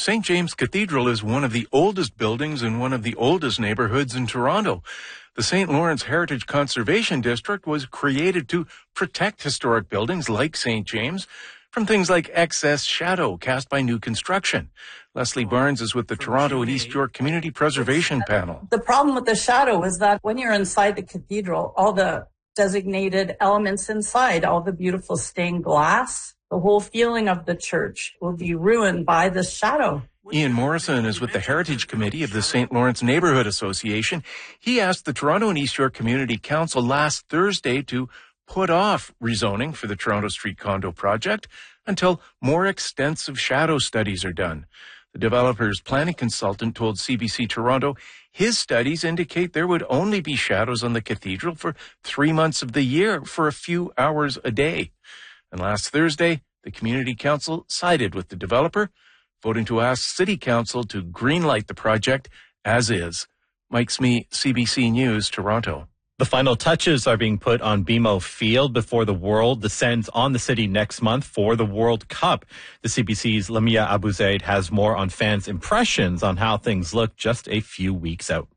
St. James Cathedral is one of the oldest buildings in one of the oldest neighborhoods in Toronto. The St. Lawrence Heritage Conservation District was created to protect historic buildings like St. James from things like excess shadow cast by new construction. Leslie Barnes is with the Toronto and East York Community Preservation Panel. The problem with the shadow is that when you're inside the cathedral, all the designated elements inside, all the beautiful stained glass, the whole feeling of the church will be ruined by this shadow. Ian Morrison is with the Heritage Committee of the St. Lawrence Neighborhood Association. He asked the Toronto and East York Community Council last Thursday to put off rezoning for the Toronto Street Condo project until more extensive shadow studies are done. The developer's planning consultant told CBC Toronto his studies indicate there would only be shadows on the cathedral for 3 months of the year for a few hours a day. And last Thursday, the Community Council sided with the developer, voting to ask City Council to greenlight the project as is. Mike Smee, CBC News, Toronto. The final touches are being put on BMO Field before the world descends on the city next month for the World Cup. The CBC's Lamia Abuzaid has more on fans' impressions on how things look just a few weeks out.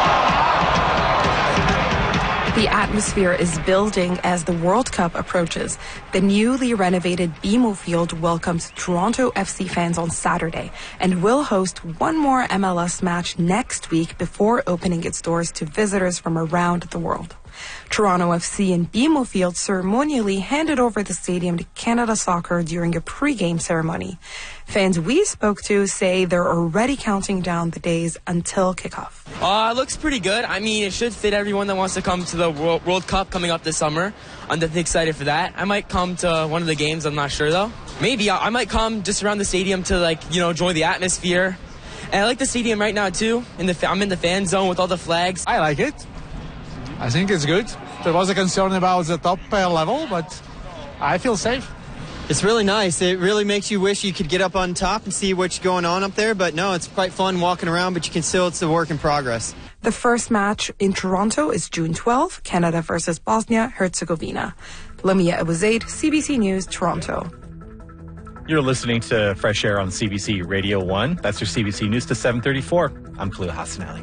The atmosphere is building as the World Cup approaches. The newly renovated BMO Field welcomes Toronto FC fans on Saturday and will host one more MLS match next week before opening its doors to visitors from around the world. Toronto FC and BMO Field ceremonially handed over the stadium to Canada Soccer during a pre-game ceremony. Fans we spoke to say they're already counting down the days until kickoff. It looks pretty good. I mean, it should fit everyone that wants to come to the World Cup coming up this summer. I'm definitely excited for that. I might come to one of the games. I'm not sure, though. Maybe I might come just around the stadium to, enjoy the atmosphere. And I like the stadium right now, too. I'm in the fan zone with all the flags. I like it. I think it's good. There was a concern about the top level, but I feel safe. It's really nice. It really makes you wish you could get up on top and see what's going on up there. But no, it's quite fun walking around, but you can still, it's a work in progress. The first match in Toronto is June 12th, Canada versus Bosnia-Herzegovina. Lamia Abuzaid, CBC News, Toronto. You're listening to Fresh Air on CBC Radio 1. That's your CBC News to 7:34. I'm Khalil Hassanali.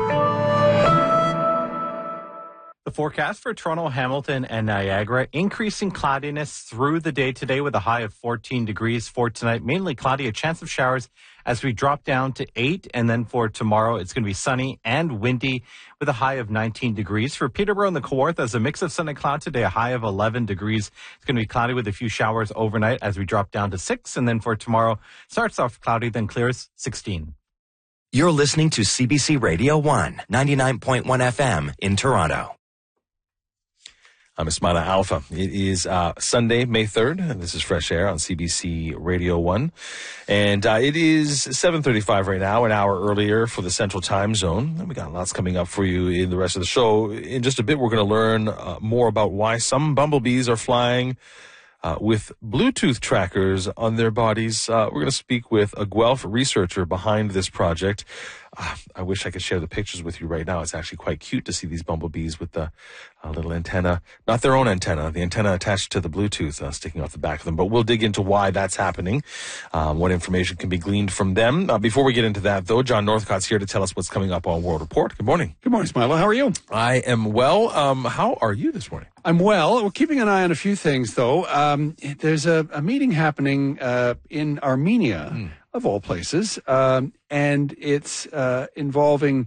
The forecast for Toronto, Hamilton, and Niagara, increasing cloudiness through the day today with a high of 14 degrees. For tonight, mainly cloudy, a chance of showers as we drop down to 8. And then for tomorrow, it's going to be sunny and windy with a high of 19 degrees. For Peterborough and the Kawarthas, a mix of sun and cloud today, a high of 11 degrees. It's going to be cloudy with a few showers overnight as we drop down to 6. And then for tomorrow, starts off cloudy, then clears 16. You're listening to CBC Radio 1, 99.1 FM in Toronto. I'm Ismaila Alfa. It is Sunday, May 3rd, and this is Fresh Air on CBC Radio 1. And it is 7:35 right now, an hour earlier for the Central Time Zone. And we got lots coming up for you in the rest of the show. In just a bit, we're going to learn more about why some bumblebees are flying with Bluetooth trackers on their bodies. We're going to speak with a Guelph researcher behind this project. I wish I could share the pictures with you right now. It's actually quite cute to see these bumblebees with the little antenna, not their own antenna, the antenna attached to the Bluetooth sticking off the back of them. But we'll dig into why that's happening, what information can be gleaned from them. Before we get into that, though, John Northcott's here to tell us what's coming up on World Report. Good morning. Good morning, Smilo. How are you? I am well. How are you this morning? I'm well. We're keeping an eye on a few things, though. There's a meeting happening in Armenia, of all places, and it's involving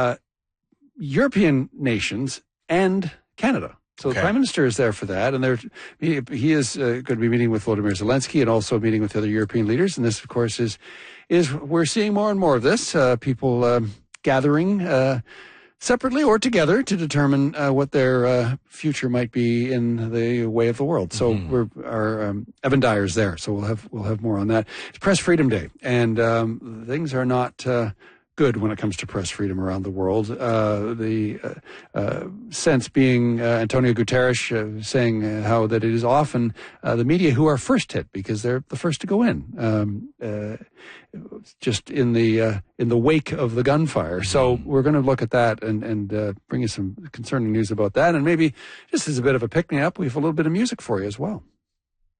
European nations and Canada. So the Prime Minister is there for that, and he is going to be meeting with Volodymyr Zelensky and also meeting with other European leaders. And this, of course, is we're seeing more and more of this, people gathering separately or together to determine what their future might be in the way of the world. So Evan Dyer's there, so we'll have more on that. It's Press Freedom Day, and things are not good when it comes to press freedom around the world. The sense being Antonio Guterres saying how that it is often the media who are first hit because they're the first to go in, just in the wake of the gunfire. So we're going to look at that and bring you some concerning news about that. And maybe just as a bit of a pick-me-up, we have a little bit of music for you as well.